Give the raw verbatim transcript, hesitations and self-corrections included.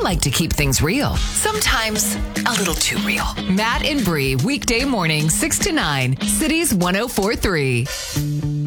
like to keep things real. Sometimes a little too real. Matt and Bree, weekday morning, six to nine, Cities one oh four three.